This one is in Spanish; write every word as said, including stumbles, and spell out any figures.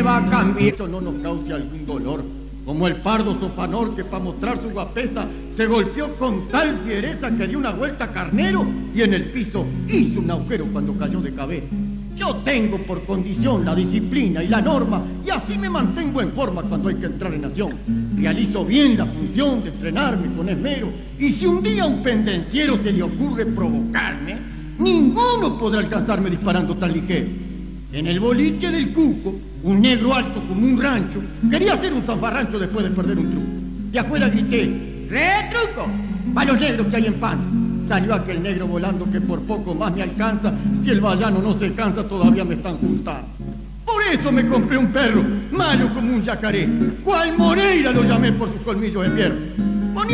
me va a cambiar. Eso no nos cause algún dolor, como el pardo Sopanor que para mostrar su guapesa se golpeó con tal fiereza que dio una vuelta carnero y en el piso hizo un agujero cuando cayó de cabeza. Yo tengo por condición la disciplina y la norma y así me mantengo en forma cuando hay que entrar en acción. Realizo bien la función de entrenarme con esmero y si un día a un pendenciero se le ocurre provocarme, ninguno podrá alcanzarme disparando tan ligero. En el boliche del Cuco, un negro alto como un rancho quería hacer un zanfarrancho después de perder un truco. De afuera grité: ¡retruco! ¡Pa' los negros que hay en pan! Salió aquel negro volando que por poco más me alcanza. Si el vallano no se cansa, todavía me están juntando. Por eso me compré un perro, malo como un yacaré. Cual Moreira lo llamé por sus colmillos de fierro.